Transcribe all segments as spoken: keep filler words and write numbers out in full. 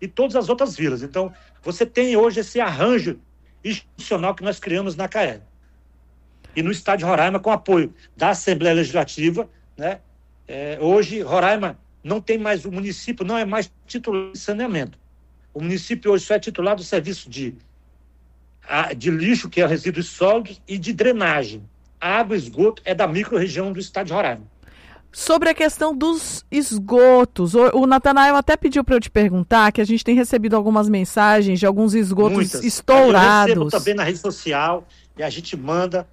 e todas as outras vilas. Então, você tem hoje esse arranjo institucional que nós criamos na C A E R. E no estado de Roraima, com apoio da Assembleia Legislativa, né? É, hoje, Roraima não tem mais, o município não é mais titular de saneamento. O município hoje só é titular do serviço de, de lixo, que é resíduos sólidos, e de drenagem. A água e esgoto é da micro-região do estado de Roraima. Sobre a questão dos esgotos, o, o Natanael até pediu para eu te perguntar, que a gente tem recebido algumas mensagens de alguns esgotos Muitas. estourados. Eu recebo também na rede social e a gente manda.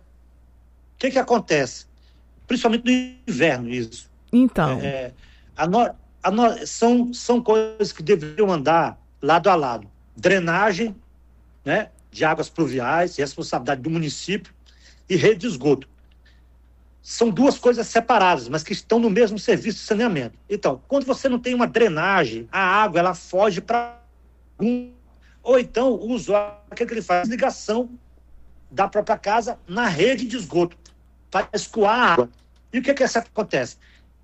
O que que acontece? Principalmente no inverno, isso. Então. É, a no, a no, são, são coisas que deveriam andar lado a lado. Drenagem, né, de águas pluviais, responsabilidade do município, e rede de esgoto. São duas coisas separadas, mas que estão no mesmo serviço de saneamento. Então, quando você não tem uma drenagem, a água ela foge para um, ou então o usuário, o que ele faz? Ligação da própria casa na rede de esgoto, para escoar a água. E o que que essa acontece?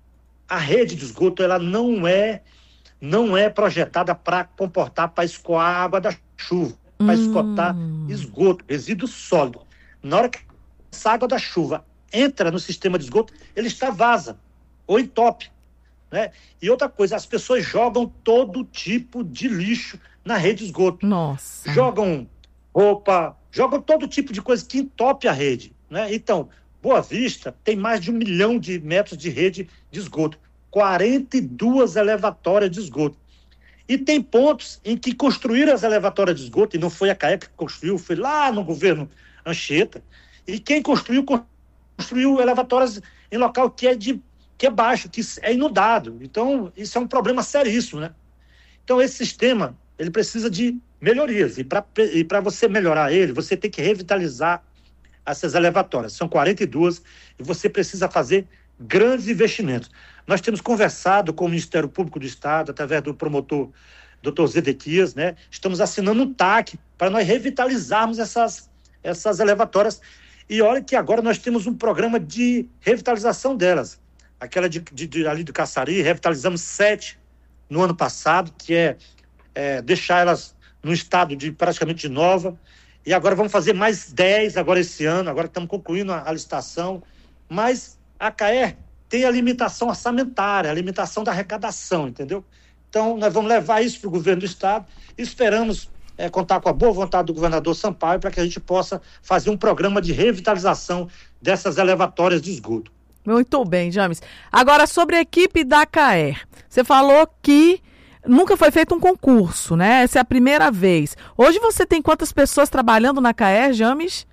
A rede de esgoto ela não é, não é projetada para comportar, para escoar a água da chuva, para hum. escotar esgoto, resíduo sólido. Na hora que essa água da chuva entra no sistema de esgoto, ele extravasa ou entope, né? E outra coisa, as pessoas jogam todo tipo de lixo na rede de esgoto. Nossa. Jogam roupa, jogam todo tipo de coisa que entope a rede, né? Então, Boa Vista tem mais de um milhão de metros de rede de esgoto, quarenta e duas elevatórias de esgoto. E tem pontos em que construíram as elevatórias de esgoto, e não foi a C A E que construiu, foi lá no governo Anchieta, e quem construiu, construiu elevatórias em local que é, de, que é baixo, que é inundado. Então, isso é um problema seríssimo, né? Então, esse sistema, ele precisa de melhorias. E para e para você melhorar ele, você tem que revitalizar essas elevatórias. São quarenta e duas e você precisa fazer grandes investimentos. Nós temos conversado com o Ministério Público do Estado, através do promotor doutor Zedequias, né? Estamos assinando um T A C para nós revitalizarmos essas, essas elevatórias. E olha que agora nós temos um programa de revitalização delas. Aquela de, de, de, ali do Caçari, revitalizamos sete no ano passado, que é, é deixar elas num estado de praticamente de nova. E agora vamos fazer mais dez agora esse ano, agora estamos concluindo a, a licitação. Mas a C A E R tem a limitação orçamentária, a limitação da arrecadação, entendeu? Então, nós vamos levar isso para o governo do estado e esperamos É, contar com a boa vontade do governador Sampaio para que a gente possa fazer um programa de revitalização dessas elevatórias de esgoto. Muito bem, James. Agora, sobre a equipe da C A E R. Você falou que nunca foi feito um concurso, né? Essa é a primeira vez. Hoje você tem quantas pessoas trabalhando na C A E R, James?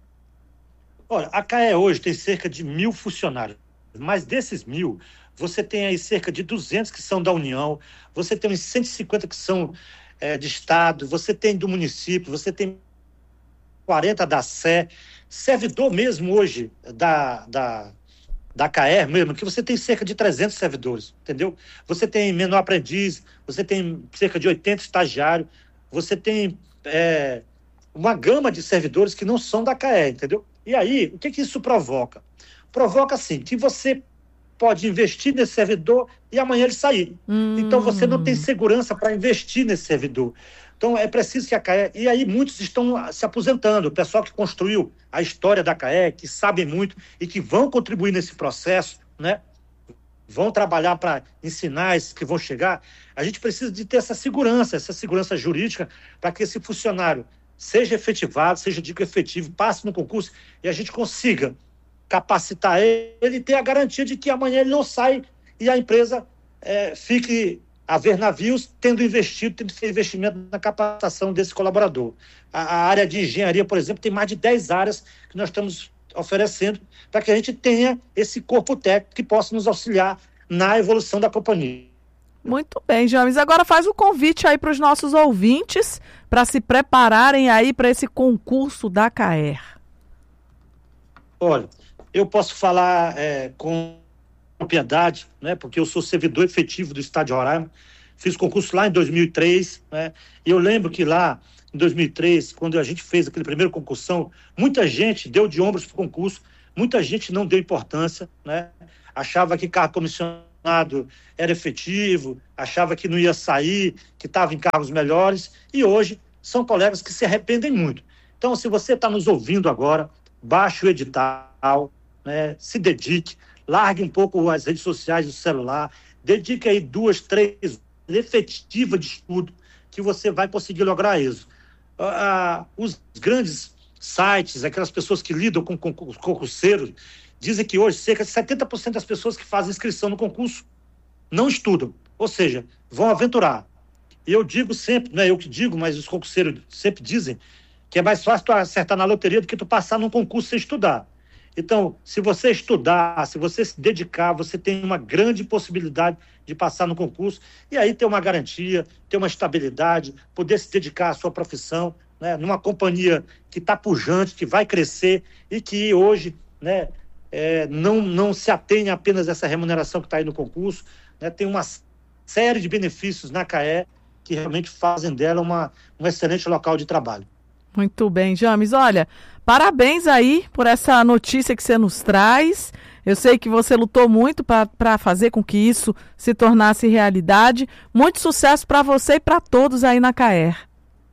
Olha, a C A E R hoje tem cerca de mil funcionários, mas desses mil, você tem aí cerca de duzentos que são da União, você tem uns cento e cinquenta que são É, de estado, você tem do município, você tem quarenta da S E, servidor mesmo hoje da, da, da C A E R mesmo, que você tem cerca de trezentos servidores, entendeu? Você tem menor aprendiz, você tem cerca de oitenta estagiários, você tem é, uma gama de servidores que não são da C A E R, entendeu? E aí, o que que isso provoca? Provoca, assim, que você pode investir nesse servidor e amanhã ele sair. Hum. Então, você não tem segurança para investir nesse servidor. Então, é preciso que a C A E R... E aí, muitos estão se aposentando. O pessoal que construiu a história da C A E R, que sabem muito e que vão contribuir nesse processo, né? Vão trabalhar para ensinar esses que vão chegar. A gente precisa de ter essa segurança, essa segurança jurídica, para que esse funcionário seja efetivado, seja digo efetivo, passe no concurso e a gente consiga capacitar ele e ter a garantia de que amanhã ele não sai e a empresa é, fique a ver navios tendo investido, tendo feito investimento na capacitação desse colaborador. A, a área de engenharia, por exemplo, tem mais de dez áreas que nós estamos oferecendo para que a gente tenha esse corpo técnico que possa nos auxiliar na evolução da companhia. Muito bem, James. Agora faz o convite aí para os nossos ouvintes para se prepararem aí para esse concurso da C A E R. Olha, eu posso falar é, com propriedade, né, porque eu sou servidor efetivo do estado de Roraima, fiz concurso lá em dois mil e três, né, e eu lembro que lá em dois mil e três, quando a gente fez aquele primeiro concursão, muita gente deu de ombros para o concurso, muita gente não deu importância, né, achava que cargo comissionado ar-condicionado era efetivo, achava que não ia sair, que estava em cargos melhores, e hoje são colegas que se arrependem muito. Então, se você está nos ouvindo agora, baixe o edital, né, se dedique, largue um pouco as redes sociais do celular, dedique aí duas, três horas efetivas de estudo, que você vai conseguir lograr isso. Ah, os grandes sites, aquelas pessoas que lidam com os concurseiros, dizem que hoje cerca de setenta por cento das pessoas que fazem inscrição no concurso não estudam, ou seja, vão aventurar. E eu digo sempre, não é eu que digo, mas os concurseiros sempre dizem que é mais fácil tu acertar na loteria do que tu passar num concurso sem estudar. Então, se você estudar, se você se dedicar, você tem uma grande possibilidade de passar no concurso e aí ter uma garantia, ter uma estabilidade, poder se dedicar à sua profissão, né, numa companhia que está pujante, que vai crescer e que hoje, né, é, não, não se atém apenas a essa remuneração que está aí no concurso, né, tem uma série de benefícios na C A E que realmente fazem dela uma, um excelente local de trabalho. Muito bem, James. Olha, parabéns aí por essa notícia que você nos traz. Eu sei que você lutou muito para fazer com que isso se tornasse realidade. Muito sucesso para você e para todos aí na C A E R.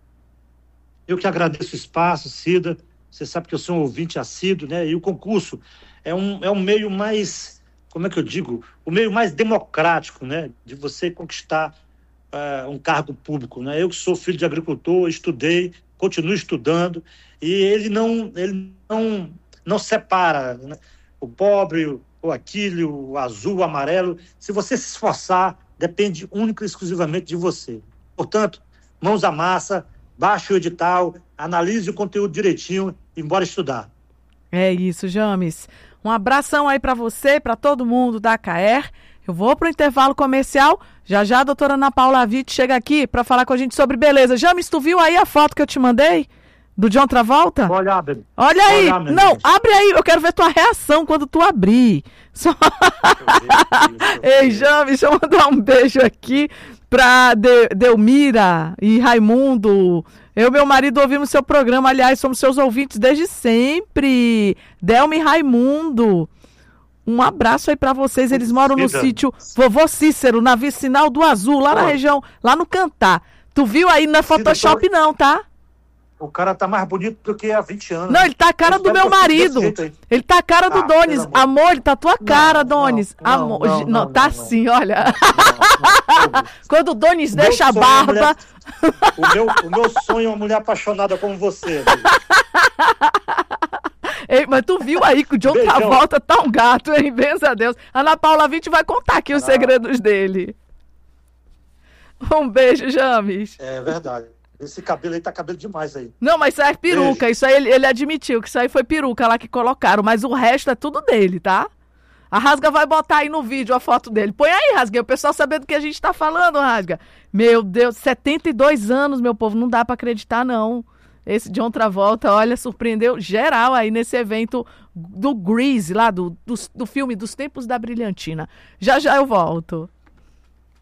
Eu que agradeço o espaço, Cida. Você sabe que eu sou um ouvinte assíduo, né? E o concurso é um, é um meio mais, como é que eu digo? O meio mais democrático, né? De você conquistar uh, um cargo público, né? Eu que sou filho de agricultor, estudei, continuo estudando, e ele não, ele não, não separa, né, o pobre, o, o aquele, o azul, o amarelo. Se você se esforçar, depende única e exclusivamente de você. Portanto, mãos à massa, baixe o edital, analise o conteúdo direitinho e bora estudar. É isso, James. Um abração aí para você, para todo mundo da C A E R. Eu vou para o intervalo comercial. Já já a doutora Ana Paula Witt chega aqui para falar com a gente sobre beleza. James, tu viu aí a foto que eu te mandei? Do John Travolta? Olha, abre. Olha aí. Olha, não, gente. Abre aí. Eu quero ver tua reação quando tu abrir. Só... Ei, James, deixa eu mandar um beijo aqui para De- Delmira e Raimundo. Eu e meu marido ouvimos seu programa. Aliás, somos seus ouvintes desde sempre. Delma e Raimundo. Um abraço aí pra vocês. Eles moram no sítio Vovô Cícero, na Vicinal do Azul, lá na região, lá no Cantá. Tu viu aí, não é Photoshop não, tá? O cara tá mais bonito do que há vinte anos. Não, ele tá a cara do meu marido. Ele tá a cara do Donis. Amor, ele tá a tua cara, Donis. Amor, não, tá assim, olha. Quando o Donis deixa a barba... O meu, o meu sonho é uma mulher apaixonada como você. Ei, mas tu viu aí que o John Travolta tá um gato, hein? Benza a Deus. Ana Paula Witt vai contar aqui os ah. segredos dele. Um beijo, James. É verdade. Esse cabelo aí tá cabelo demais aí. Não, mas isso é peruca. Beijo. Isso aí ele, ele admitiu que isso aí foi peruca lá que colocaram. Mas o resto é tudo dele, tá? A Rasga vai botar aí no vídeo a foto dele. Põe aí, Rasga, o pessoal sabendo do que a gente tá falando, Rasga. Meu Deus, setenta e dois anos, meu povo. Não dá pra acreditar, não. Esse John Travolta, olha, surpreendeu geral aí nesse evento do Grease, lá do, do, do filme Dos Tempos da Brilhantina. Já já eu volto.